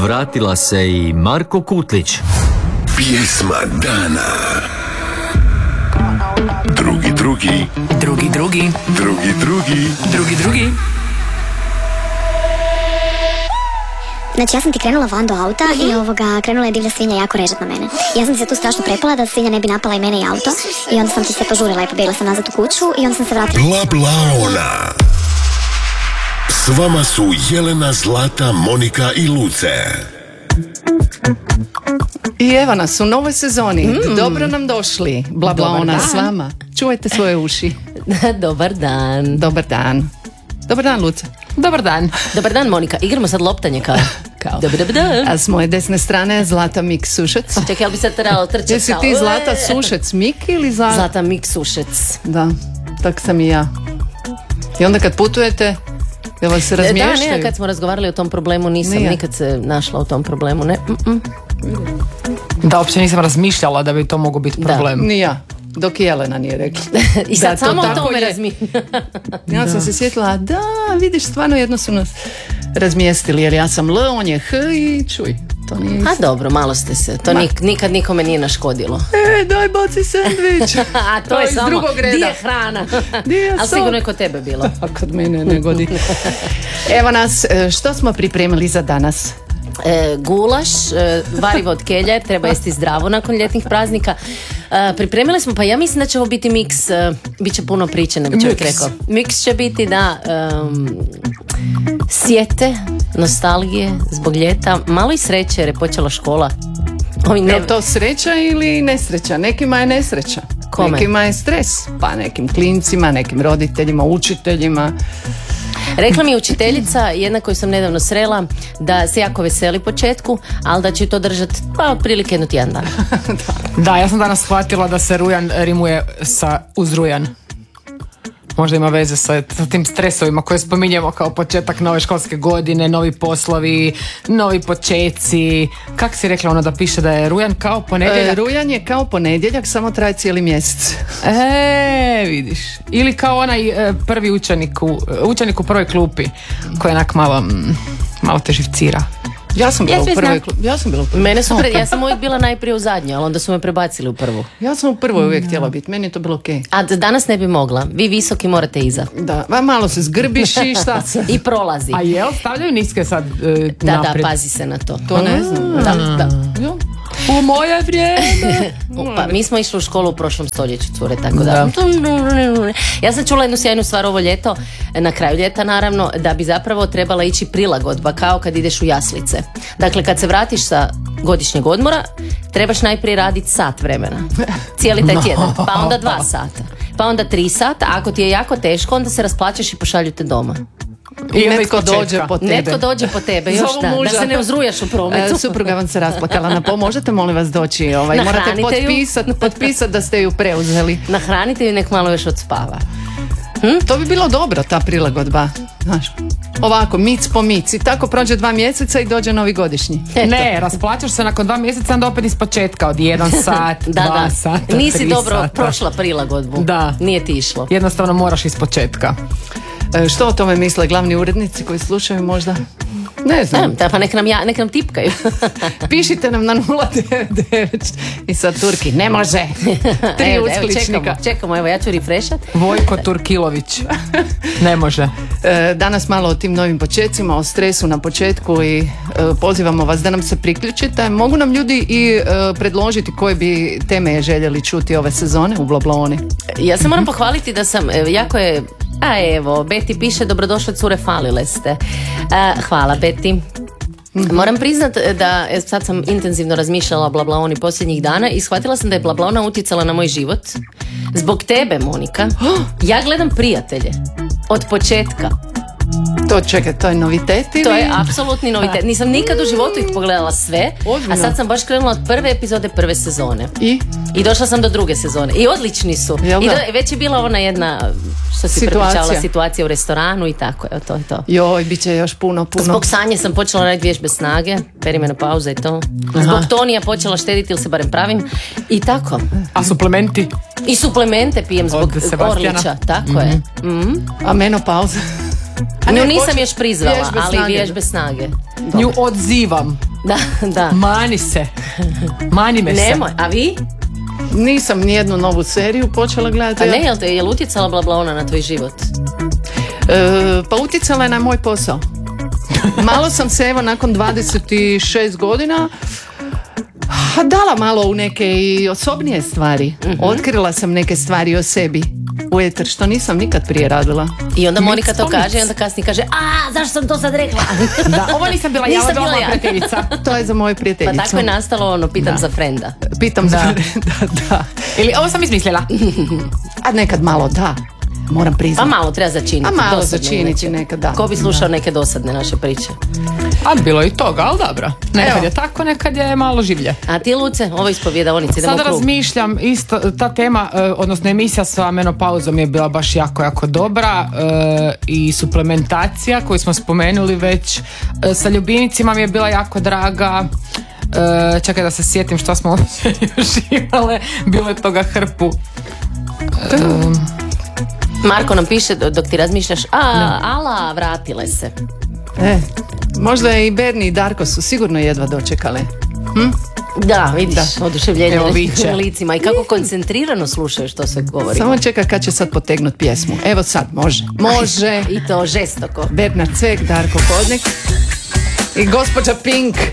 vratila se i Marko Kutlić. Pjesma dana. Drugi. Znači ja sam ti krenula van do auta i krenula je divlja svinja jako režat na mene. Ja sam se tu strašno prepala da svinja ne bi napala i mene i auto i onda sam ti se požurila i pobjegla sam nazad u kuću i onda sam se vratila. Bla S vama su Jelena, Zlata, Monika i Luce. I evo nas u novoj sezoni. Dobro nam došli. Bla ona s vama. Čuvajte svoje uši. Dobar dan. Dobar dan, Luce. Dobar dan, Monika. Igramo sad loptanje kao. Dobar. A s moje desne strane Zlata Mik Sušec. Čekaj, jel bi sad trebalo trčati? Jesi ti Zlata Sušec Mik ili Zlata? Zlata Mik Sušec. Da, tak sam i ja. I onda kad putujete, jel vas se razmještaju? Da, ne, kad smo razgovarali o tom problemu nisam nikad se našla u tom problemu, ne. Da, uopće nisam razmišljala da bi to mogao biti problem. Ni ja. Dok Jelena nije rekla. I sad samo o tome razmišljam. Ja sam se sjetila, da, vidiš, stvarno jedno su nas razmjestili, jer ja sam L, on je H i čuj, to nije isto. A dobro, malo ste se, to nikad nikome nije naškodilo. Daj baci sendvič. A to je iz samo, drugog reda. Di je hrana? Ali sigurno je kod tebe bilo. A kod mene ne godi. Evo nas, što smo pripremili za danas? Gulaš, varivo od kelje, treba jesti zdravo nakon ljetnih praznika. Pripremili smo, pa ja mislim da će ovo biti miks, bit će puno priče, ne bi čovjek rekao. Miks će biti, da, sjete, nostalgije zbog ljeta, malo i sreće jer je počela škola. Je to sreća ili nesreća? Nekima je nesreća. Kome? Nekima je stres, pa nekim klincima, nekim roditeljima, učiteljima. Rekla mi je učiteljica, jedna koju sam nedavno srela, da se jako veseli početku, ali da će to držati pa otprilike jedno tjedan dana. Da, ja sam danas shvatila da se rujan rimuje uz rujan. Možda ima veze sa tim stresovima koje spominjemo kao početak nove školske godine, novi poslovi, novi počeci. Kak si rekla ono da piše da je rujan kao ponedjeljak? Rujan je kao ponedjeljak, samo traje cijeli mjesec. Vidiš. Ili kao onaj prvi učenik u prvoj klupi koji onak malo te živcira. Ja sam bila u prvoj klupi. Mene su ja sam uvijek bila najprije u zadnju, ali onda su me prebacili u prvu. Ja sam u prvoj uvijek htjela biti, meni je to bilo okej. A danas ne bi mogla, vi visoki morate iza. Da, malo se zgrbiš i šta se. I prolazi. A jel stavljaju niske sad naprijed? Da, pazi se na to. To ne znam. Da. U moje vrijeme. Pa mi smo išli u školu u prošlom stoljeću, cure, tako da. Ja sam čula jednu sjajnu stvar ovo ljeto, na kraju ljeta naravno, da bi zapravo trebala ići prilagodba kao kad ideš u jaslice. Dakle, kad se vratiš sa godišnjeg odmora, trebaš najprije raditi sat vremena. Cijeli taj tjedan. Pa onda 2 sata. Pa onda 3 sata. Ako ti je jako teško, onda se rasplačeš i pošalju te doma. I netko dođe po tebe. Netko dođe po tebe, još da se ne uzrujaš u prometu. Supruga vam se rasplakala. Možete molim vas doći, morate potpisati da ste ju preuzeli. Nahranite ju, nek malo još odspava. To bi bilo dobro, ta prilagodba. Znaš, ovako, mic po mic i tako prođe 2 mjeseca i dođe novi godišnji. Ne, rasplaćaš se nakon 2 mjeseca, onda opet iz početka od 1 sat, 2 sata, nisi 3 dobro sata. prošla prilagodbu. Da. Nije ti išlo. Jednostavno moraš iz početka. Što o tome misle glavni urednici koji slušaju možda? Ne znam. Pa nek nam tipkaju. Pišite nam na 099 i sad Turki. Ne može. 3 uskličnika. Čekamo, evo ja ću refreshat. Vojko Turkilović. Ne može. Danas malo o tim novim početcima, o stresu na početku i pozivamo vas da nam se priključite. Mogu nam ljudi i predložiti koje bi teme željeli čuti ove sezone u Blablaoni. Ja se moram pohvaliti da sam, jako je. A evo, Beti piše, dobrodošle cure, falile ste. Hvala Beti. Moram priznat da sad sam intenzivno razmišljala o Blablaoni posljednjih dana i shvatila sam da je Blablaona utjecala na moj život. Zbog tebe, Monika, ja gledam Prijatelje od početka. To je novitet ili? To je apsolutni novitet. Nisam nikad u životu ih pogledala sve, a sad sam baš krenula od prve epizode prve sezone. I došla sam do 2. sezone. I odlični su. I već je bila ona jedna, što si prepričala, situacija u restoranu i tako. Evo, to je to. Joj, bit će još puno. Zbog Sanje sam počela raditi vježbe snage, perimenopauza i to. Zbog Tonija počela štediti ili se barem pravim. I tako. A suplementi? I suplemente pijem zbog Orlića. Tako je. A menopauza? Nju nisam još prizvala, vježbe ali snage. vježbe snage. Nju odzivam. Da. Mani se. Mani me se. Nemoj, a vi? Nisam nijednu novu seriju počela gledati. A ne, je li utjecala bla bla ona na tvoj život? Pa utjecala je na moj posao. Malo sam se evo nakon 26 godina dala malo u neke i osobnije stvari. Otkrila sam neke stvari o sebi u eter, što nisam nikad prije radila. I onda Monika to Spomnic. kaže i onda kasnije kaže zašto sam to sad rekla? Da, ovo nisam bila ja, Nisam ovo je bila bila moja ja. prijateljica. To je za moju Pa prijateljicu. tako je nastalo pitam za frenda. Pitam Da. da. Ili ovo sam izmislila. A nekad malo da. Moram Pa priznati. malo treba začiniti. A malo dosadno začiniti inače. nekad, da. Ko bi slušao neke dosadne naše priče? A bilo je i toga, ali dobro. Nekad Evo. je tako, nekad je malo življe. A ti Luce, ovo ispovjedaonici, idemo u Sada krug. razmišljam, isto ta tema, odnosno emisija sa menopauzom je bila baš jako, jako dobra i suplementacija koju smo spomenuli već sa ljubimicima mi je bila jako draga. Čekaj da se sjetim što smo još imale, bilo je toga hrpu. Marko nam piše dok ti razmišljaš, ala, vratile se. Možda i Berni i Darko su sigurno jedva dočekale. Da, vidiš, oduševljenje Evo na viče. licima i kako koncentrirano slušaju što se govori. Samo čeka kad će sad potegnut pjesmu. Evo sad, može. Može. I to žestoko. Bernard Cek, Darko Kodnik i gospođa Pink.